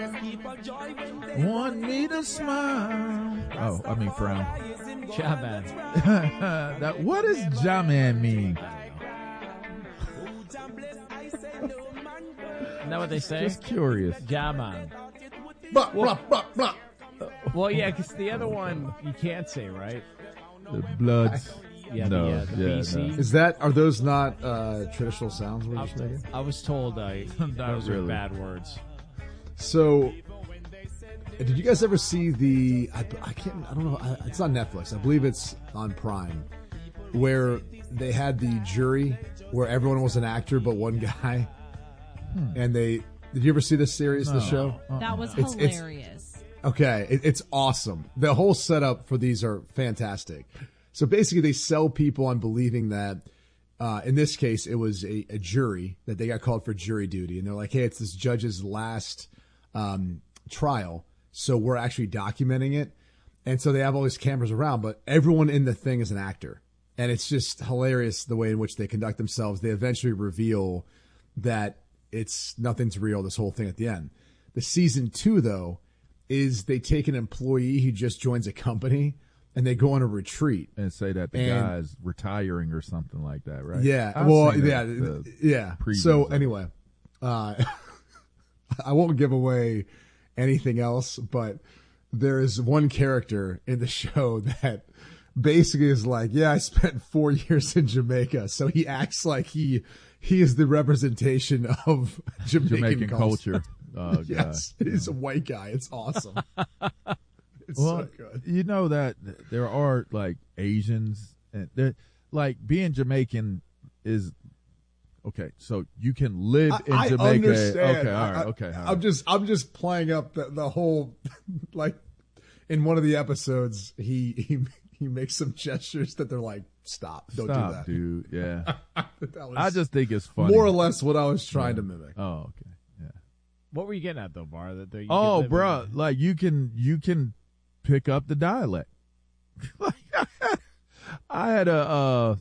Want me to smile. Oh, I mean frown. Jaman. What does Jaman mean? Isn't that what they say? Just curious. Jaman. Blah, blah, blah, blah. Well, yeah, because the other one you can't say, right? The Bloods. Yeah, No, the yeah, BC. no. Are those not traditional sounds we're just making? I was told those are really. bad words. So, did you guys ever see the? I don't know. It's on Netflix. I believe it's on Prime, where they had the jury where everyone was an actor but one guy, and they. Did you ever see this series, the show? That was It's- hilarious. Okay, it's awesome. The whole setup for these are fantastic. So basically, they sell people on believing that, in this case, it was a jury that they got called for jury duty, and they're like, "Hey, it's this judge's last trial, so we're actually documenting it." And so they have all these cameras around, but everyone in the thing is an actor, and it's just hilarious the way in which they conduct themselves. They eventually reveal that nothing's real. This whole thing at the end. The season 2, though, is they take an employee who just joins a company and they go on a retreat And say that the guy's retiring or something like that, right? Yeah. I've Well, seen yeah. Yeah. previews So of it. anyway, I won't give away anything else, but there is one character in the show that basically is like, yeah, I spent 4 years in Jamaica. So he acts like he is the representation of Jamaican culture. Oh, Yes. God. He's a white guy. It's awesome. It's Well, so good. you know that there are like Asians, and like being Jamaican is okay. So you can live in I Jamaica. understand. Okay, all right, okay. All right. I'm just playing up the whole, like, in one of the episodes, he makes some gestures that they're like, stop, don't Stop, do that. dude. Yeah, That was I just think it's funny. more or less what I was trying to mimic. Oh, okay. Yeah. What were you getting at, though, Bar? That you Oh, could live bro, in- like you can pick up the dialect. I had a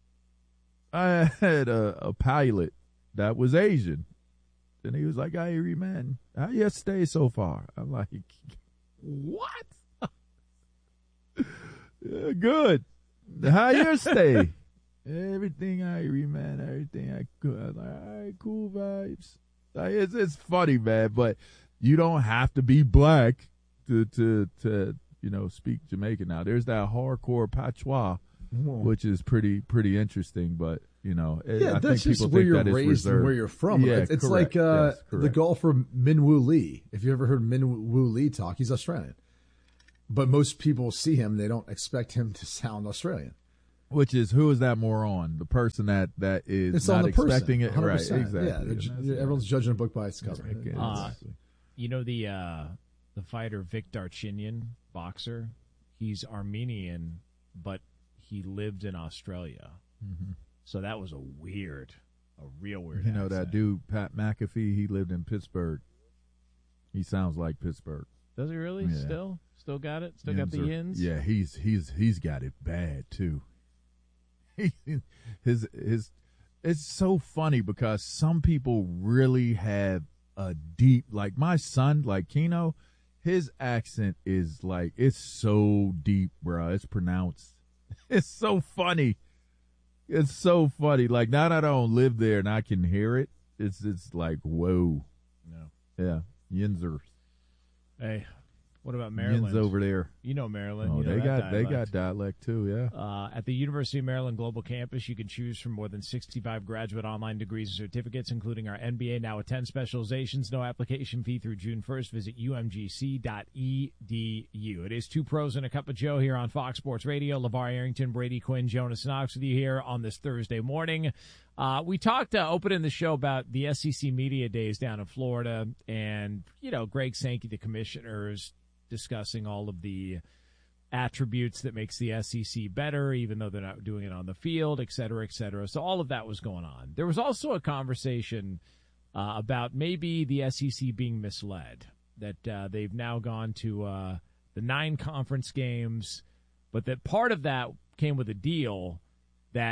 pilot that was Asian, and he was like, "I hear you, man. How you stay so far?" I'm like, "What? Yeah, good. How you stay? Everything I hear you, man. Everything I could. I'm like, all right, cool vibes. Like, it's funny, man, but you don't have to be black to speak Jamaican. Now there's that hardcore patois, which is pretty interesting, but Yeah, I that's think just people where think you're that is raised reserved. and where you're from. Yeah, It's correct. like Yes, the correct. golfer Min Woo Lee. If you ever heard Min Woo Lee talk, he's Australian. But most people see him, they don't expect him to sound Australian. Which is, who is that more on? The person that is It's not on the person, expecting it, 100%. right? Exactly. Yeah, everyone's judging a book by its cover. Exactly. You know the fighter Vic Darchinyan, boxer. He's Armenian, but he lived in Australia. Mm-hmm. So that was a real weird. You know that accent. dude Pat McAfee? He lived in Pittsburgh. He sounds like Pittsburgh. Does he really? Yeah. Still got it. Still got the yins. Yeah, he's got it bad too. His it's so funny because some people really have a deep, like my son, like Keno, his accent is like, it's so deep, bro. It's pronounced. It's so funny. It's so funny. Like, now that I don't live there and I can hear it, it's like, whoa. No. Yeah. Yinzer. Hey, what about Maryland? Yins over there. You know Maryland. Oh, you know they that got dialect. dialect too, yeah. At the University of Maryland Global Campus, you can choose from more than 65 graduate online degrees and certificates, including our MBA, now with 10 specializations. No application fee through June 1st. Visit umgc.edu. It is Two Pros and a Cup of Joe here on Fox Sports Radio. LeVar Arrington, Brady Quinn, Jonas Knox with you here on this Thursday morning. We talked opening the show about the SEC Media Days down in Florida, and, Greg Sankey, the commissioners, discussing all of the attributes that makes the SEC better, even though they're not doing it on the field, et cetera, et cetera. So all of that was going on. There was also a conversation about maybe the SEC being misled, that they've now gone to the 9 conference games, but that part of that came with a deal that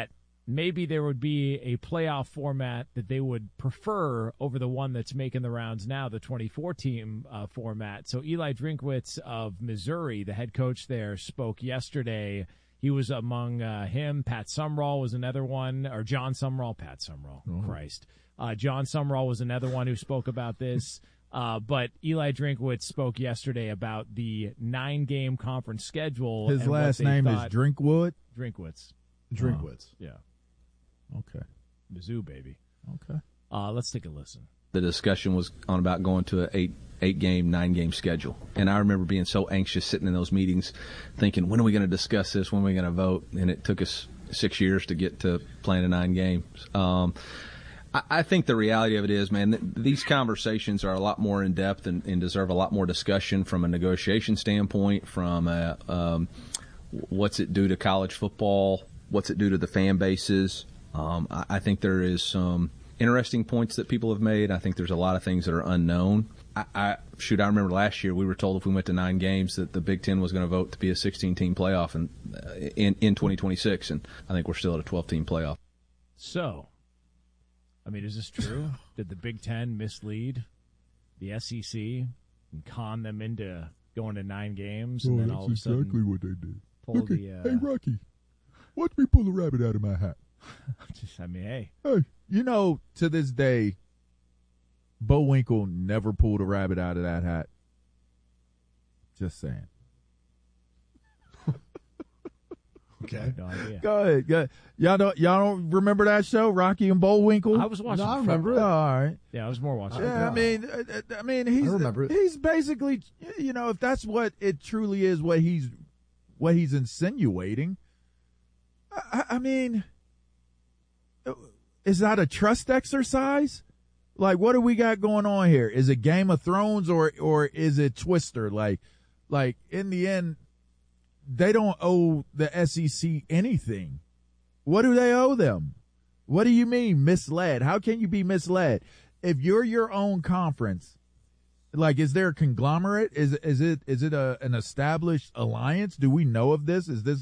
maybe there would be a playoff format that they would prefer over the one that's making the rounds now, the 24-team format. So Eli Drinkwitz of Missouri, the head coach there, spoke yesterday. He was among him. Pat Sumrall was another one, or John Sumrall. Pat Sumrall, Christ. John Sumrall was another one who spoke about this. But Eli Drinkwitz spoke yesterday about the 9-game conference schedule. His last name is Drinkwood? Drinkwitz. Yeah. Okay. Mizzou, baby. Okay. Let's take a listen. The discussion was on about going to an 8-game, 9-game schedule. And I remember being so anxious sitting in those meetings thinking, when are we going to discuss this? When are we going to vote? And it took us 6 years to get to playing a 9 games. I think the reality of it is, man, these conversations are a lot more in depth and deserve a lot more discussion from a negotiation standpoint, from what's it do to college football, what's it do to the fan bases. I think there is some interesting points that people have made. I think there's a lot of things that are unknown. I remember last year we were told if we went to 9 games that the Big Ten was going to vote to be a 16-team playoff in 2026, and I think we're still at a 12-team playoff. So, I mean, is this true? Did the Big Ten mislead the SEC and con them into going to 9 games, and then all of a sudden exactly what they did. Pull hey, Rocky, watch me pull a rabbit out of my hat. Hey. Hey, to this day, Bo Winkle never pulled a rabbit out of that hat. Just saying. Okay. No idea. Go ahead. Y'all don't remember that show, Rocky and Bullwinkle? I was watching. No, I remember it. Oh, all right. Yeah, I was more watching. Yeah, I mean, I remember it. He's basically, if that's what it truly is, what he's insinuating. I mean, is that a trust exercise? Like, what do we got going on here? Is it Game of Thrones or is it Twister? Like in the end, they don't owe the SEC anything. What do they owe them? What do you mean misled? How can you be misled? If you're your own conference, like, is there a conglomerate? Is it an established alliance? Do we know of this? Is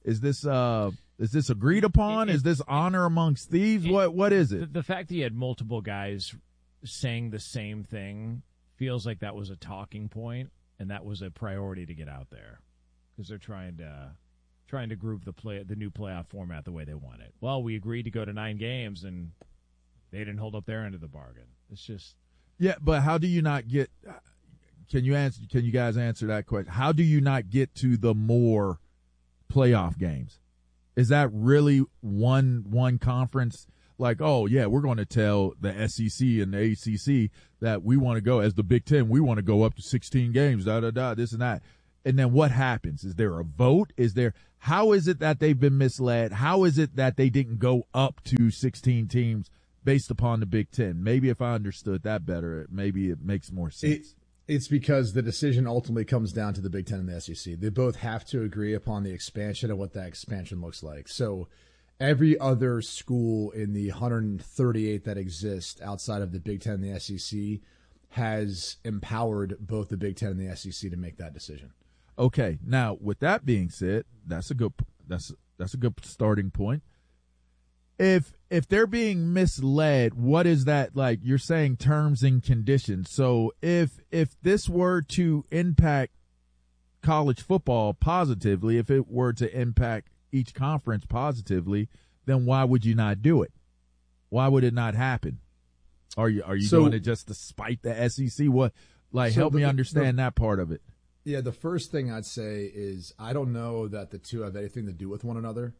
this agreed upon? Is this honor amongst thieves? What is it? The fact that you had multiple guys saying the same thing feels like that was a talking point, and that was a priority to get out there because they're trying to groove the new playoff format the way they want it. Well, we agreed to go to 9 games, and they didn't hold up their end of the bargain. It's just but how do you not get? Can you guys answer that question? How do you not get to the more playoff games? Is that really one conference? Like, oh, yeah, we're going to tell the SEC and the ACC that we want to go, as the Big Ten, we want to go up to 16 games, this and that. And then what happens? Is there a vote? How is it that they've been misled? How is it that they didn't go up to 16 teams based upon the Big Ten? Maybe if I understood that better, maybe it makes more sense. It's because the decision ultimately comes down to the Big Ten and the SEC. They both have to agree upon the expansion and what that expansion looks like. So every other school in the 138 that exist outside of the Big Ten and the SEC has empowered both the Big Ten and the SEC to make that decision. Okay, now with that being said, that's a good starting point. If they're being misled, what is that like? You're saying terms and conditions. So if this were to impact college football positively, if it were to impact each conference positively, then why would you not do it? Why would it not happen? Are you doing it just to spite the SEC? What, like, help me understand that part of it. Yeah, the first thing I'd say is I don't know that the two have anything to do with one another.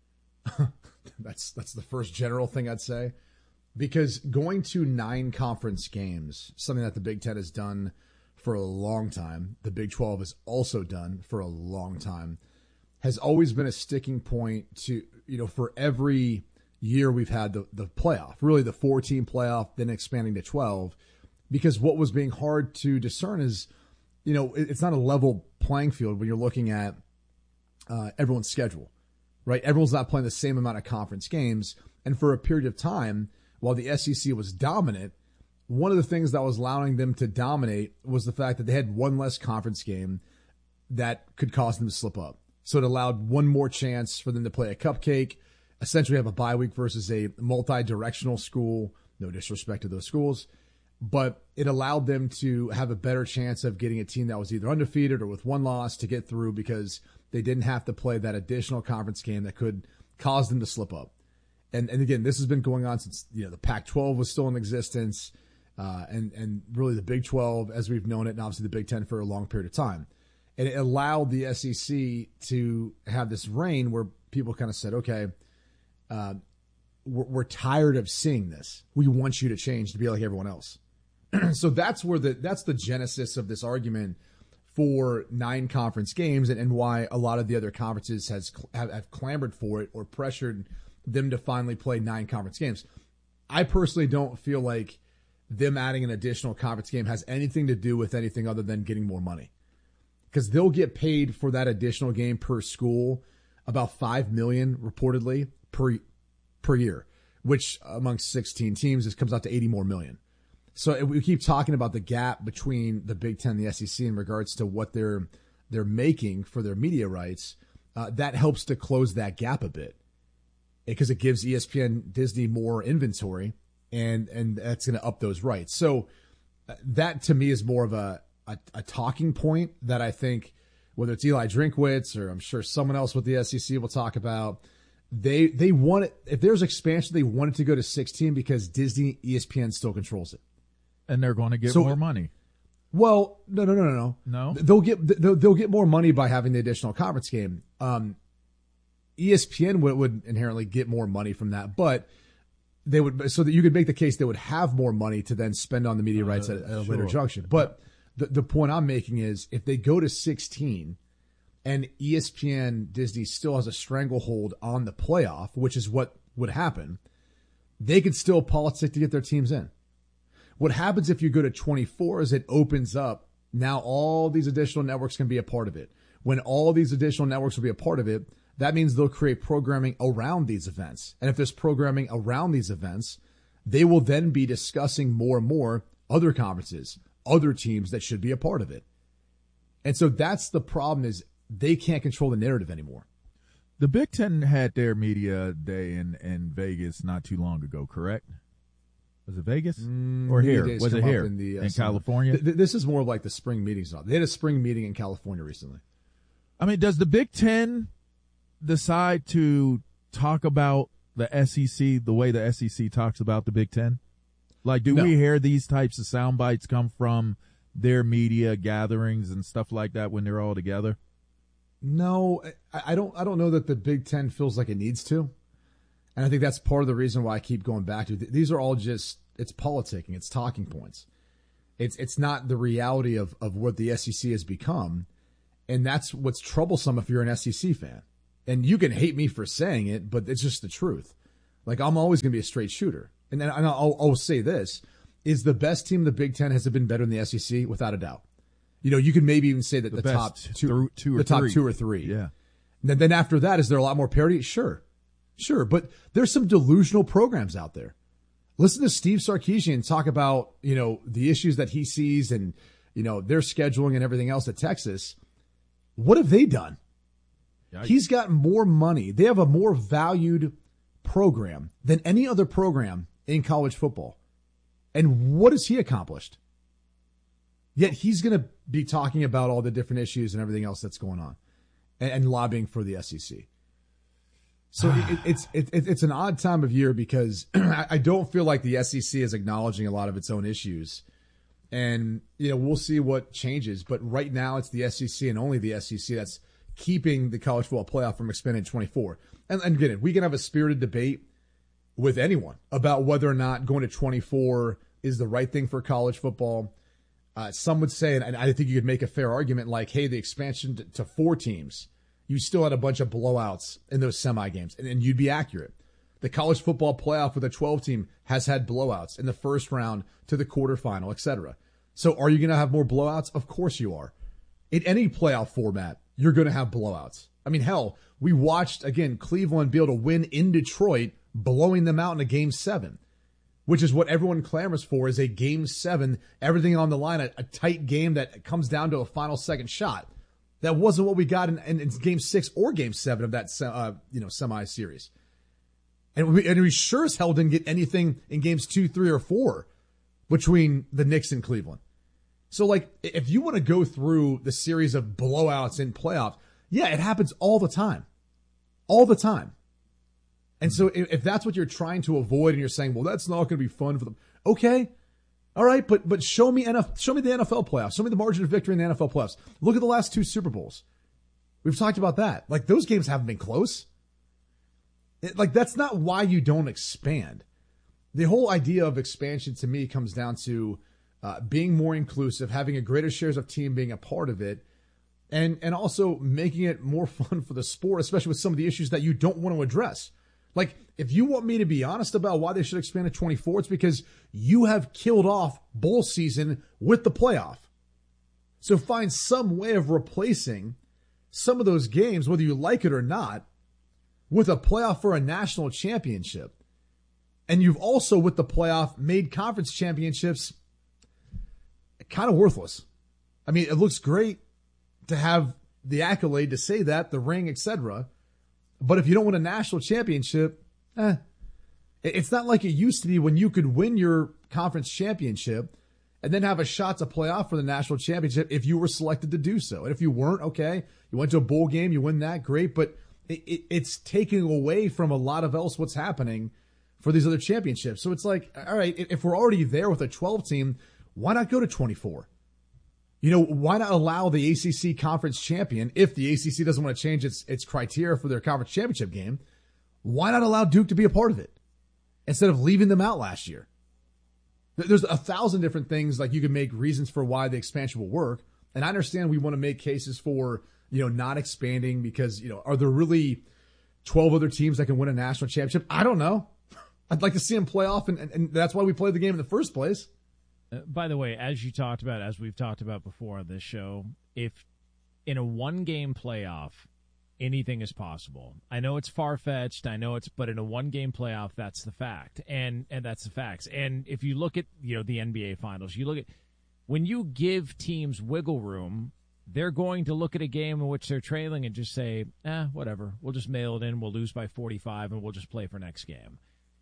That's the first general thing I'd say, because going to 9 conference games, something that the Big Ten has done for a long time, the Big 12 has also done for a long time, has always been a sticking point to, for every year we've had the playoff, really the 4-team playoff, then expanding to 12, because what was being hard to discern is, it's not a level playing field when you're looking at everyone's schedule. Right, everyone's not playing the same amount of conference games, and for a period of time, while the SEC was dominant, one of the things that was allowing them to dominate was the fact that they had one less conference game that could cause them to slip up. So it allowed one more chance for them to play a cupcake, essentially have a bye week versus a multi-directional school. No disrespect to those schools, but it allowed them to have a better chance of getting a team that was either undefeated or with one loss to get through because they didn't have to play that additional conference game that could cause them to slip up. And again, this has been going on since the Pac-12 was still in existence, and really the Big 12 as we've known it, and obviously the Big 10 for a long period of time. And it allowed the SEC to have this reign where people kind of said, okay, we're tired of seeing this. We want you to change to be like everyone else. So that's the genesis of this argument for 9 conference games and why a lot of the other conferences have clamored for it or pressured them to finally play 9 conference games. I personally don't feel like them adding an additional conference game has anything to do with anything other than getting more money, because they'll get paid for that additional game per school about $5 million reportedly per year, which amongst 16 teams comes out to $80 more million. So we keep talking about the gap between the Big Ten and the SEC in regards to what they're making for their media rights. That helps to close that gap a bit because it gives ESPN, Disney more inventory, and that's going to up those rights. So that to me is more of a talking point that I think whether it's Eli Drinkwitz or I'm sure someone else with the SEC will talk about. They want it. If there's expansion, they want it to go to 16 because Disney, ESPN still controls it. And they're going to get more money. Well, no. They'll get more money by having the additional conference game. ESPN would inherently get more money from that, but they would, so that you could make the case they would have more money to then spend on the media rights at a later junction. But the point I'm making is if they go to 16 and ESPN Disney still has a stranglehold on the playoff, which is what would happen, they could still politic to get their teams in. What happens if you go to 24 is it opens up. Now all these additional networks can be a part of it. When all these additional networks will be a part of it, that means they'll create programming around these events. And if there's programming around these events, they will then be discussing more and more other conferences, other teams that should be a part of it. And so that's the problem, is they can't control the narrative anymore. The Big Ten had their media day in Vegas not too long ago, correct? Was it Vegas or here? Was it here in California? This is more like the spring meetings. They had a spring meeting in California recently. I mean, does the Big Ten decide to talk about the SEC the way the SEC talks about the Big Ten? Like, do we hear these types of sound bites come from their media gatherings and stuff like that when they're all together? No, I don't know that the Big Ten feels like it needs to. And I think that's part of the reason why I keep going back to it. These are all just, it's politicking, it's talking points. It's not the reality of what the SEC has become. And that's what's troublesome if you're an SEC fan. And you can hate me for saying it, but it's just the truth. Like, I'm always going to be a straight shooter. And then I'll say this, is the best team in the Big Ten has it been better than the SEC? Without a doubt. You know, you can maybe even say that the top two or three. Yeah. And then after that, is there a lot more parity? Sure. But there's some delusional programs out there. Listen to Steve Sarkisian talk about, the issues that he sees and, their scheduling and everything else at Texas. What have they done? Yikes. He's got more money. They have a more valued program than any other program in college football. And what has he accomplished? Yet he's going to be talking about all the different issues and everything else that's going on and lobbying for the SEC. So it's an odd time of year because I don't feel like the SEC is acknowledging a lot of its own issues. And, we'll see what changes. But right now it's the SEC and only the SEC that's keeping the college football playoff from expanding to 24. And again, we can have a spirited debate with anyone about whether or not going to 24 is the right thing for college football. Some would say, and I think you could make a fair argument like, hey, the expansion to 4 teams, you still had a bunch of blowouts in those semi games, and you'd be accurate. The college football playoff with a 12 team has had blowouts in the first round to the quarterfinal, etc. So are you going to have more blowouts? Of course you are. In any playoff format, you're going to have blowouts. I mean, hell, we watched, again, Cleveland be able to win in Detroit, blowing them out in a Game 7, which is what everyone clamors for, is a Game 7, everything on the line, a tight game that comes down to a final second shot. That wasn't what we got in Game 6 or Game 7 of that semi-series. And we sure as hell didn't get anything in games 2, 3, or 4 between the Knicks and Cleveland. So, like, if you want to go through the series of blowouts in playoffs, yeah, it happens all the time. All the time. And so if that's what you're trying to avoid and you're saying, well, that's not going to be fun for them. Okay. All right. But show me the NFL playoffs. Show me the margin of victory in the NFL playoffs. Look at the last 2 Super Bowls. We've talked about that. Like, those games haven't been close. That's not why you don't expand. The whole idea of expansion to me comes down to being more inclusive, having a greater shares of team being a part of it, and also making it more fun for the sport, especially with some of the issues that you don't want to address. Like, if you want me to be honest about why they should expand to 24, it's because you have killed off bowl season with the playoff. So find some way of replacing some of those games, whether you like it or not, with a playoff for a national championship. And you've also, with the playoff, made conference championships kind of worthless. I mean, it looks great to have the accolade to say that, the ring, etc. But if you don't win a national championship, it's not like it used to be when you could win your conference championship and then have a shot to play off for the national championship if you were selected to do so. And if you weren't, okay, you went to a bowl game, you win that, great. But it's taking away from a lot of else what's happening for these other championships. So it's like, all right, if we're already there with a 12 team, why not go to 24? You know, why not allow the ACC conference champion, if the ACC doesn't want to change its criteria for their conference championship game, why not allow Duke to be a part of it instead of leaving them out last year? There's 1,000 different things, like, you can make reasons for why the expansion will work. And I understand we want to make cases for, not expanding because, are there really 12 other teams that can win a national championship? I don't know. I'd like to see them play off, and that's why we played the game in the first place. By the way, as we've talked about before on this show, if in a 1-game playoff, anything is possible. I know it's far-fetched. But in a 1-game playoff, that's the fact, and that's the facts. And if you look at the NBA Finals, when you give teams wiggle room, they're going to look at a game in which they're trailing and just say, whatever, we'll just mail it in. We'll lose by 45, and we'll just play for next game.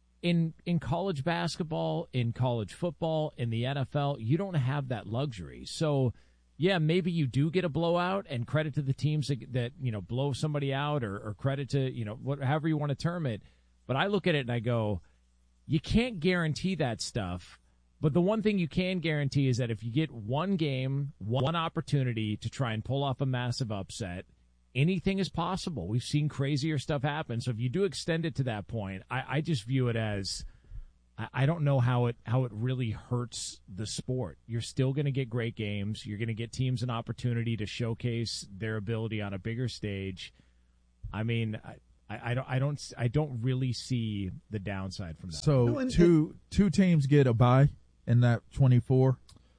In college basketball, in college football, in the NFL, you don't have that luxury. So, yeah, maybe you do get a blowout, and credit to the teams that blow somebody out, or credit to, however you want to term it. But I look at it and I go, you can't guarantee that stuff. But the one thing you can guarantee is that if you get 1 game, 1 opportunity to try and pull off a massive upset, anything is possible. We've seen crazier stuff happen. So if you do extend it to that point, I just view it as, I don't know how it really hurts the sport. You're still going to get great games. You're going to get teams an opportunity to showcase their ability on a bigger stage. I mean, I don't really see the downside from that. So two teams get a bye in that 24?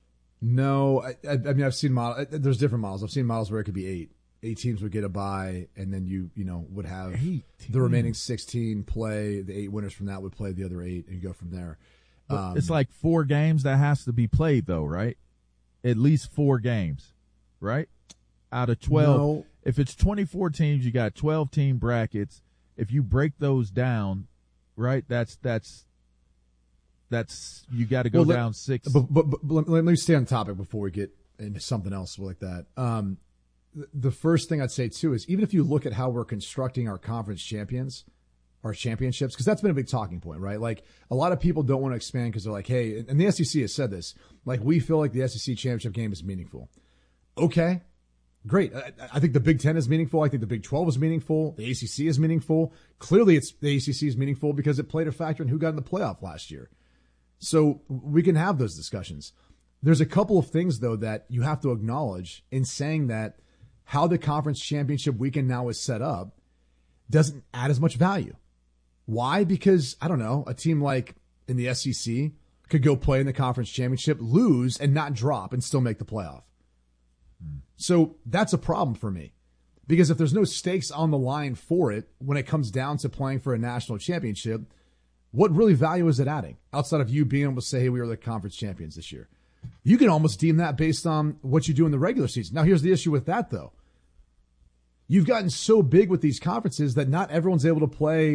No, I mean, I've seen models. There's different models. I've seen models where it could be 8. 8 teams would get a bye, and then you would have the remaining 16 play. The 8 winners from that would play the other 8, and you go from there. It's like 4 games that has to be played, though, right? At least 4 games, right? Out of 12. No. If it's 24 teams, you got 12-team brackets. If you break those down, right, that's you got to go down 6. But let me stay on topic before we get into something else like that. The first thing I'd say, too, is even if you look at how we're constructing our conference championships, because that's been a big talking point, right? Like, a lot of people don't want to expand because they're like, hey, and the SEC has said this, like, we feel like the SEC championship game is meaningful. Okay, great. I think the Big Ten is meaningful. I think the Big 12 is meaningful. The ACC is meaningful. Clearly, the ACC is meaningful because it played a factor in who got in the playoff last year. So we can have those discussions. There's a couple of things, though, that you have to acknowledge in saying that how the conference championship weekend now is set up doesn't add as much value. Why? Because, I don't know, a team like in the SEC could go play in the conference championship, lose, and not drop and still make the playoff. So that's a problem for me. Because if there's no stakes on the line for it when it comes down to playing for a national championship, what really value is it adding outside of you being able to say, hey, we were the conference champions this year? You can almost deem that based on what you do in the regular season. Now, here's the issue with that, though. You've gotten so big with these conferences that not everyone's able to play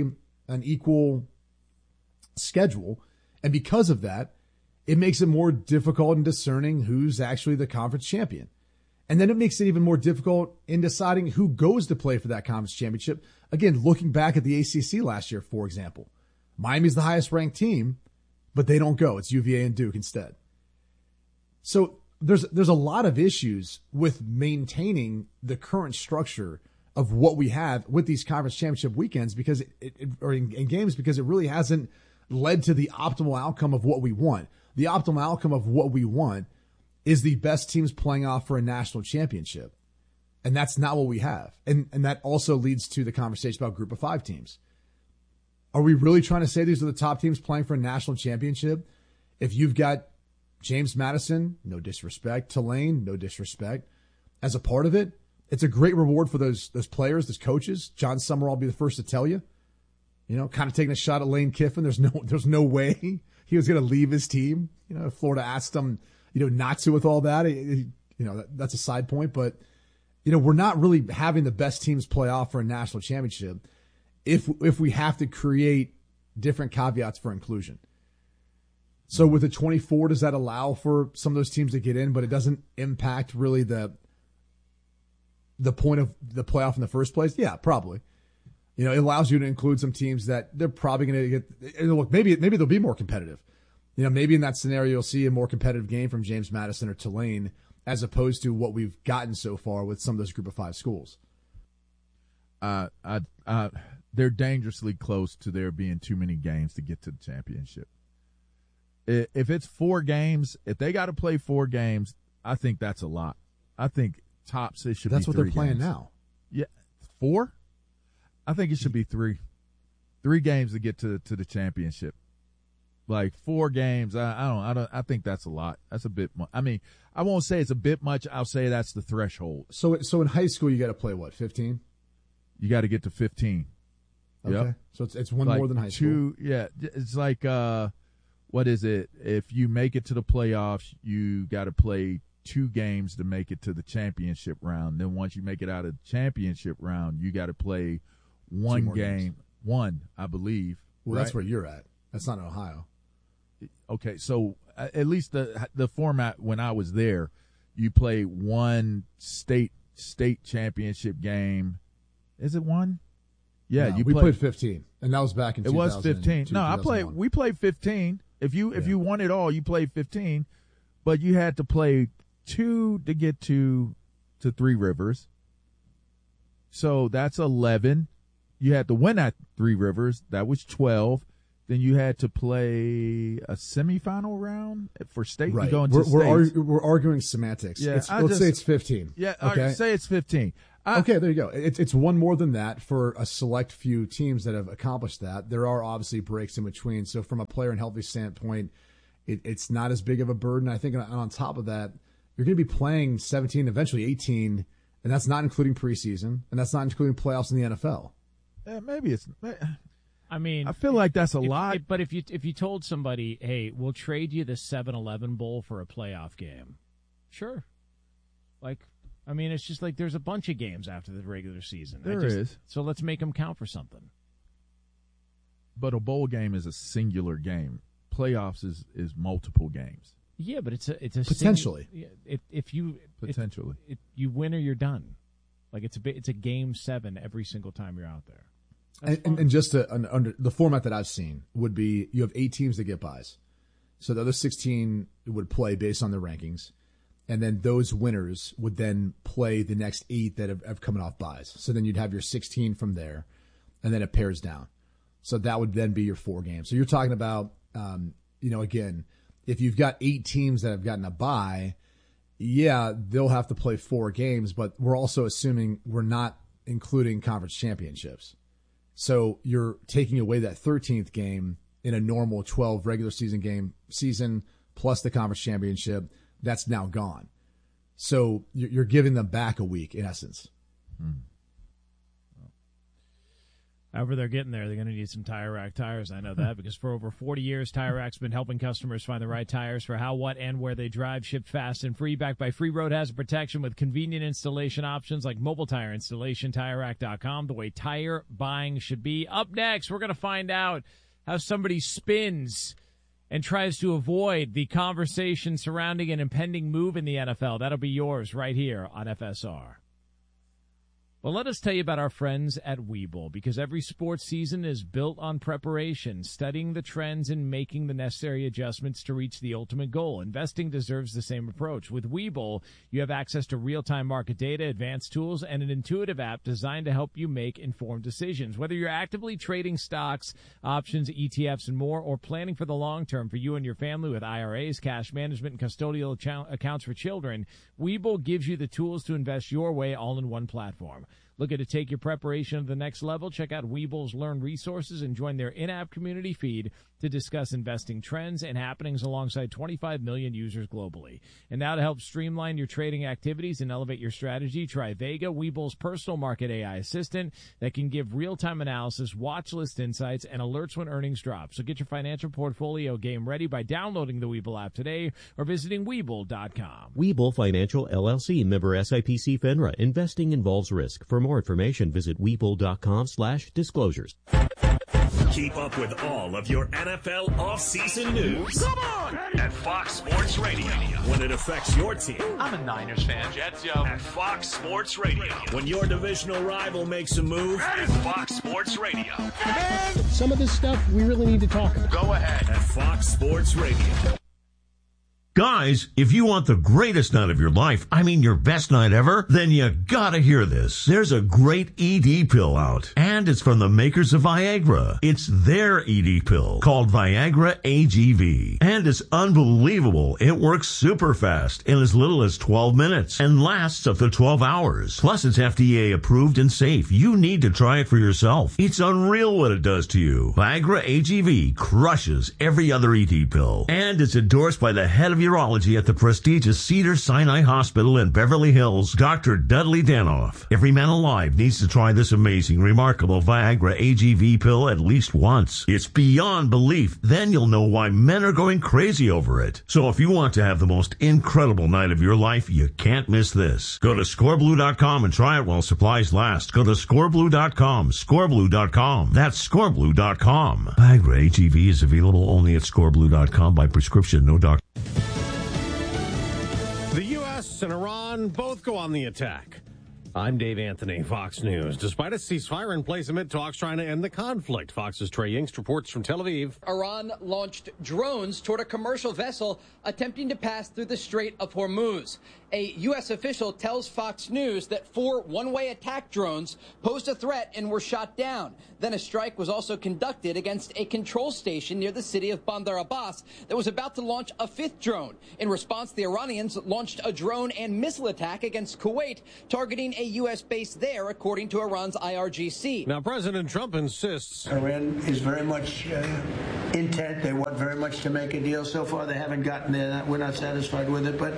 an equal schedule. And because of that, it makes it more difficult in discerning who's actually the conference champion. And then it makes it even more difficult in deciding who goes to play for that conference championship. Again, looking back at the ACC last year, for example, Miami's the highest ranked team, but they don't go. It's UVA and Duke instead. So there's a lot of issues with maintaining the current structure of what we have with these conference championship weekends because or in games because it really hasn't led to the optimal outcome of what we want. The optimal outcome of what we want is the best teams playing off for a national championship. And that's not what we have. And that also leads to the conversation about group of 5 teams. Are we really trying to say these are the top teams playing for a national championship? If you've got James Madison, no disrespect, Tulane, no disrespect, as a part of it, it's a great reward for those players, those coaches. John Summerall will be the first to tell you. Kind of taking a shot at Lane Kiffin. There's no way he was going to leave his team. If Florida asked him, not to with all that. That's a side point. But, we're not really having the best teams play off for a national championship if we have to create different caveats for inclusion. So with the 24, does that allow for some of those teams to get in, but it doesn't impact really the point of the playoff in the first place? Yeah, probably. It allows you to include some teams that they're probably going to get. Look, maybe they'll be more competitive. Maybe in that scenario you'll see a more competitive game from James Madison or Tulane as opposed to what we've gotten so far with some of those group of 5 schools. They're dangerously close to there being too many games to get to the championship. If it's 4 games, if they got to play 4 games, I think that's a lot. I think tops it should be 3 games. That's what they're playing now. Yeah, 4? I think it should be 3. 3 games to get to the championship. Like 4 games, I think that's a lot. That's a bit much. I mean, I won't say it's a bit much. I'll say that's the threshold. So in high school, you got to play what, 15? You got to get to 15. Okay. Yep. So it's one like more than high school. Yeah. It's like, what is it? If you make it to the playoffs, you got to play 2 games to make it to the championship round. Then once you make it out of the championship round, you got to play 1 game. Games. 1, I believe. Well, right? That's where you're at. That's not in Ohio. Okay, so at least the format when I was there, you play 1 state championship game. Is it 1? Yeah, no, we played 15, and that was back in. It was 15. No, we played 15. If you won it all, you played 15, but you had to play 2 to get to 3 Rivers. So that's 11. You had to win at 3 Rivers. That was 12. Then you had to play a semifinal round for state. Right. We're arguing semantics. Yeah, let's say it's 15. Yeah, okay. Say it's 15. Okay, there you go. It's 1 more than that for a select few teams that have accomplished that. There are obviously breaks in between. So from a player and healthy standpoint, it's not as big of a burden. I think on top of that, you're going to be playing 17, eventually 18, and that's not including preseason, and that's not including playoffs in the NFL. Maybe it's. I mean, I feel like that's a lot. But if you told somebody, hey, we'll trade you the 7-Eleven bowl for a playoff game, sure. It's just like there's a bunch of games after the regular season. There is. So let's make them count for something. But a bowl game is a singular game. Playoffs is multiple games. Yeah, but it's a potentially. If you win or you're done. Like it's a game 7 every single time you're out there. And just under the format that I've seen would be you have 8 teams that get buys. So the other 16 would play based on their rankings. And then those winners would then play the next 8 that have coming off buys. So then you'd have your 16 from there, and then it pairs down. So that would then be your 4 games. So you're talking about, again, if you've got 8 teams that have gotten a bye, yeah, they'll have to play 4 games, but we're also assuming we're not including conference championships. So you're taking away that 13th game in a normal 12 regular season plus the conference championship. That's now gone. So you're giving them back a week in essence. However they're getting there, they're going to need some Tire Rack tires. I know that because for over 40 years, Tire Rack's been helping customers find the right tires for how, what, and where they drive. Shipped fast and free, backed by free road hazard protection with convenient installation options like mobile tire installation. TireRack.com, the way tire buying should be. Up next, we're going to find out how somebody spins and tries to avoid the conversation surrounding an impending move in the NFL. That'll be yours right here on FSR. Well, let us tell you about our friends at Webull, because every sports season is built on preparation, studying the trends and making the necessary adjustments to reach the ultimate goal. Investing deserves the same approach. With Webull, you have access to real-time market data, advanced tools, and an intuitive app designed to help you make informed decisions. Whether you're actively trading stocks, options, ETFs, and more, or planning for the long term for you and your family with IRAs, cash management, and custodial accounts for children, Webull gives you the tools to invest your way all in one platform. Looking to take your preparation to the next level? Check out Webull's Learn resources and join their in-app community feed to discuss investing trends and happenings alongside 25 million users globally. And now to help streamline your trading activities and elevate your strategy, try Vega, Webull's personal market AI assistant that can give real-time analysis, watch list insights, and alerts when earnings drop. So get your financial portfolio game ready by downloading the Webull app today or visiting Webull.com. Webull Financial LLC, member SIPC FINRA. Investing involves risk. For more information, visit Webull.com/disclosures. Keep up with all of your NFL offseason news. Come on! At Fox Sports Radio. When it affects your team. I'm a Niners fan. Jets, yo. At Fox Sports Radio. When your divisional rival makes a move. At Fox Sports Radio. And some of this stuff we really need to talk about. Go ahead. At Fox Sports Radio. Guys, if you want the greatest night of your life, I mean your best night ever, then you gotta hear this. There's a great ED pill out, and it's from the makers of Viagra. It's their ED pill called Viagra AGV, and it's unbelievable. It works super fast in as little as 12 minutes and lasts up to 12 hours. Plus, it's FDA approved and safe. You need to try it for yourself. It's unreal what it does to you. Viagra AGV crushes every other ED pill, and it's endorsed by the head of urology at the prestigious Cedars-Sinai Hospital in Beverly Hills, Dr. Dudley Danoff. Every man alive needs to try this amazing, remarkable Viagra AGV pill at least once. It's beyond belief. Then you'll know why men are going crazy over it. So if you want to have the most incredible night of your life, you can't miss this. Go to scoreblue.com and try it while supplies last. Go to scoreblue.com, scoreblue.com. That's scoreblue.com. Viagra AGV is available only at scoreblue.com by prescription, no doctor. The U.S. and Iran both go on the attack. I'm Dave Anthony, Fox News. Despite a ceasefire in place amid talks trying to end the conflict, Fox's Trey Yingst reports from Tel Aviv. Iran launched drones toward a commercial vessel attempting to pass through the Strait of Hormuz. A U.S. official tells Fox News that 4 one-way attack drones posed a threat and were shot down. Then a strike was also conducted against a control station near the city of Bandar Abbas that was about to launch a 5th drone. In response, the Iranians launched a drone and missile attack against Kuwait, targeting a U.S. base there, according to Iran's IRGC. Now, President Trump insists Iran is very much intent. They want very much to make a deal. So far, they haven't gotten there. We're not satisfied with it, but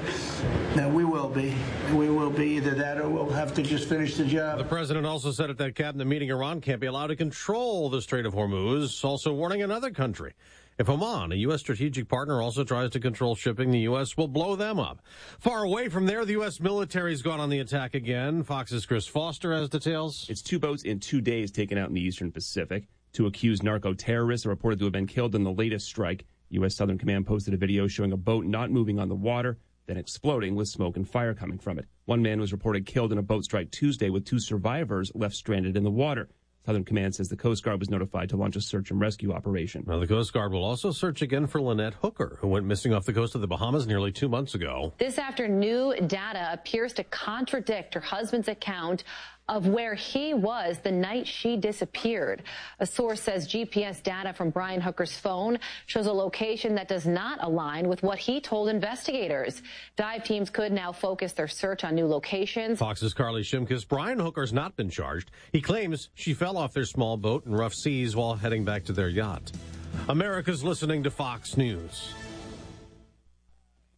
we will be. We will be either that or we'll have to just finish the job. The president also said at that cabinet meeting Iran can't be allowed to control the Strait of Hormuz, also warning another country. If Oman, a U.S. strategic partner, also tries to control shipping, the U.S. will blow them up. Far away from there, the U.S. military's gone on the attack again. Fox's Chris Foster has details. It's 2 boats in 2 days taken out in the eastern Pacific. 2 accused narco-terrorists are reported to have been killed in the latest strike. U.S. Southern Command posted a video showing a boat not moving on the water, then exploding with smoke and fire coming from it. 1 man was reported killed in a boat strike Tuesday, with 2 survivors left stranded in the water. Southern Command says the Coast Guard was notified to launch a search and rescue operation. Now, the Coast Guard will also search again for Lynette Hooker, who went missing off the coast of the Bahamas nearly 2 months ago. This after new data appears to contradict her husband's account of where he was the night she disappeared. A source says GPS data from Brian Hooker's phone shows a location that does not align with what he told investigators. Dive teams could now focus their search on new locations. Fox's Carly Shimkus. Brian Hooker's not been charged. He claims she fell off their small boat in rough seas while heading back to their yacht. America's listening to Fox News.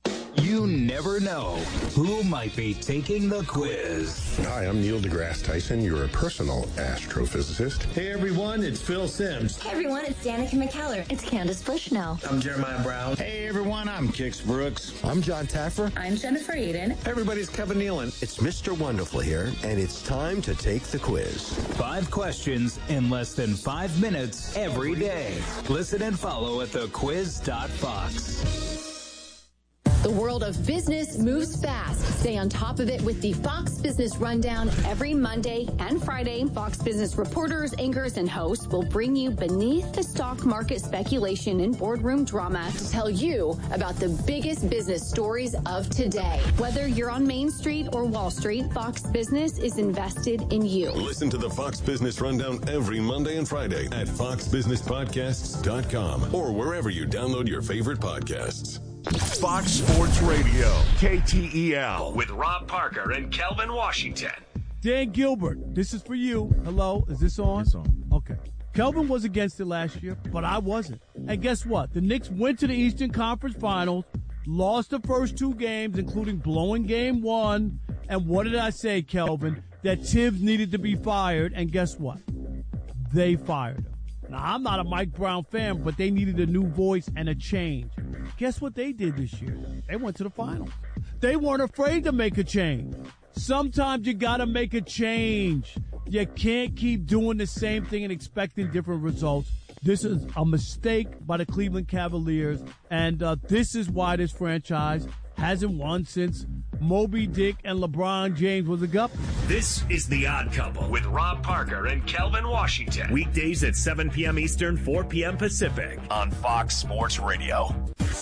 You never know who might be taking the quiz. Hi, I'm Neil deGrasse Tyson, your personal astrophysicist. Hey everyone, it's Phil Simms. Hey everyone, it's Danica McKellar. It's Candace Bushnell. I'm Jeremiah Brown. Hey everyone, I'm Kix Brooks. I'm John Taffer. I'm Jennifer Aiden. Everybody's Kevin Nealon. It's Mr. Wonderful here, and it's time to take the quiz. 5 questions in less than 5 minutes every day. Listen and follow at thequiz.fox. The world of business moves fast. Stay on top of it with the Fox Business Rundown every Monday and Friday. Fox Business reporters, anchors, and hosts will bring you beneath the stock market speculation and boardroom drama to tell you about the biggest business stories of today. Whether you're on Main Street or Wall Street, Fox Business is invested in you. Listen to the Fox Business Rundown every Monday and Friday at foxbusinesspodcasts.com or wherever you download your favorite podcasts. Fox Sports Radio, KTEL, with Rob Parker and Kelvin Washington. Dan Gilbert, this is for you. Hello, is this on? It's on. Okay. Kelvin was against it last year, but I wasn't. And guess what? The Knicks went to the Eastern Conference Finals, lost the first 2 games, including blowing game 1. And what did I say, Kelvin? That Tibbs needed to be fired, and guess what? They fired him. Now, I'm not a Mike Brown fan, but they needed a new voice and a change. Guess what they did this year? They went to the finals. They weren't afraid to make a change. Sometimes you got to make a change. You can't keep doing the same thing and expecting different results. This is a mistake by the Cleveland Cavaliers, and this is why this franchise hasn't won since Moby Dick and LeBron James was a guppy. This is The Odd Couple with Rob Parker and Kelvin Washington. Weekdays at 7 p.m. Eastern, 4 p.m. Pacific on Fox Sports Radio.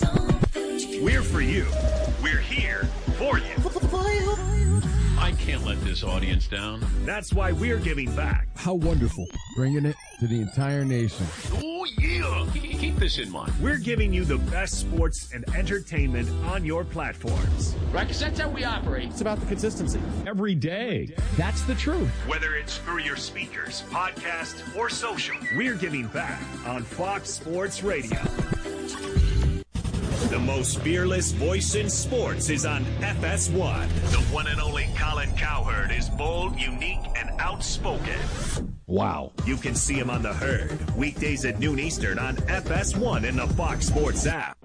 We're for you. We're here for you. I can't let this audience down. That's why we're giving back. How wonderful. Bringing it to the entire nation. Oh, yeah. Keep this in mind. We're giving you the best sports and entertainment on your platforms. Right, because that's how we operate. It's about the consistency. Every day. That's the truth. Whether it's through your speakers, podcast, or social, we're giving back on Fox Sports Radio. The most fearless voice in sports is on FS1. The one and only Colin Cowherd is bold, unique, and outspoken. Wow. You can see him on The Herd, weekdays at noon Eastern on FS1 in the Fox Sports app.